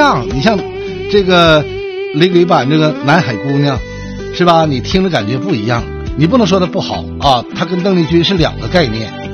样。你像这个雷鬼版这个南海姑娘，是吧？你听着感觉不一样，你不能说它不好啊，它跟邓丽君是两个概念。